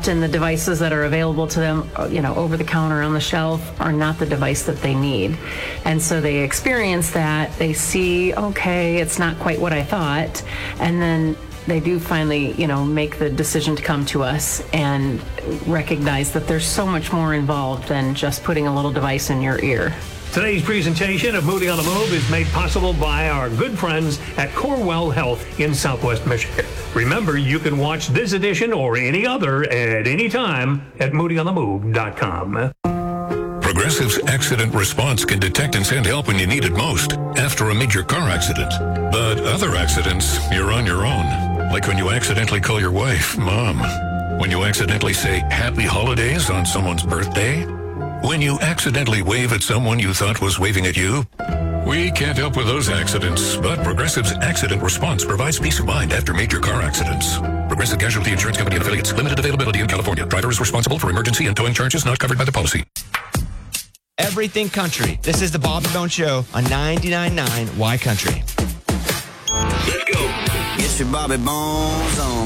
often the devices that are available to them, over the counter on the shelf are not the device that they need. And so they experience that, they see, okay, it's not quite what I thought, and then they do finally, make the decision to come to us and recognize that there's so much more involved than just putting a little device in your ear. Today's presentation of Moody on the Move is made possible by our good friends at Corewell Health in Southwest Michigan. Remember, you can watch this edition or any other at any time at moodyonthemove.com. Progressive's accident response can detect and send help when you need it most, after a major car accident. But other accidents, you're on your own. Like when you accidentally call your wife Mom. When you accidentally say Happy Holidays on someone's birthday. When you accidentally wave at someone you thought was waving at you. We can't help with those accidents, but Progressive's accident response provides peace of mind after major car accidents. Progressive Casualty Insurance Company and affiliates. Limited availability in California. Driver is responsible for emergency and towing charges not covered by the policy. Everything Country. This is the Bobby Bones Show on 99.9 Y Country. Let's go. Get your Bobby Bones on.